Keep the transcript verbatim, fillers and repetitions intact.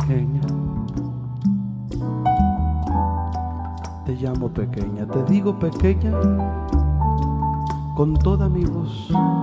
pequeña, te llamo pequeña, te digo pequeña con toda mi voz.